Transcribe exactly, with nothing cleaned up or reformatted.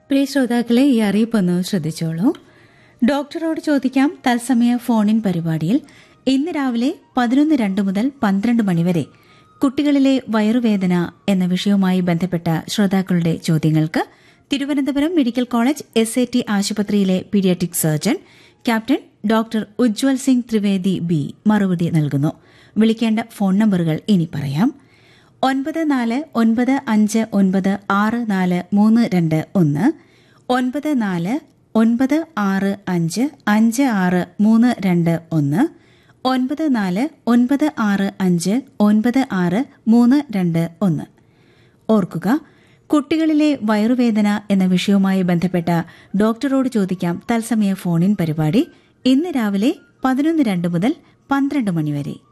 പ്രിയ ശ്രോതാക്കളെ, ഈ അറിയിപ്പൊന്ന് ശ്രദ്ധിച്ചോളൂ. ഡോക്ടറോട് ചോദിക്കാം തത്സമയ ഫോണിൻ പരിപാടിയിൽ ഇന്ന് രാവിലെ പതിനൊന്ന് രണ്ട് മുതൽ പന്ത്രണ്ട് മണിവരെ കുട്ടികളിലെ വയറുവേദന എന്ന വിഷയവുമായി ബന്ധപ്പെട്ട ശ്രോതാക്കളുടെ ചോദ്യങ്ങൾക്ക് Thiruvananthapuram medical college S A T ആശുപത്രിയിലെ paediatric surgeon captain doctor Ujjwal Singh Trivedi B മറുപടി നൽകുന്നു. വിളിക്കേണ്ട ഫോൺ നമ്പറുകൾ ഇനി പറയാം. ഒൻപത് നാല് ഒൻപത് അഞ്ച് ഒൻപത് ആറ് നാല് മൂന്ന് രണ്ട് ഒന്ന്, ഒൻപത് നാല് ഒൻപത് ആറ് അഞ്ച് അഞ്ച് ആറ് മൂന്ന് രണ്ട് ഒന്ന്, ഒൻപത് നാല് ഒൻപത് ആറ് അഞ്ച് ഒൻപത് ആറ് മൂന്ന് രണ്ട് ഒന്ന്. ഓർക്കുക, കുട്ടികളിലെ വയറുവേദന എന്ന വിഷയവുമായി ബന്ധപ്പെട്ട ഡോക്ടറോട് ചോദിക്കാം തത്സമയ ഫോണിൻ പരിപാടി ഇന്ന് രാവിലെ പതിനൊന്ന് രണ്ട് മുതൽ പന്ത്രണ്ട് മണിവരെ.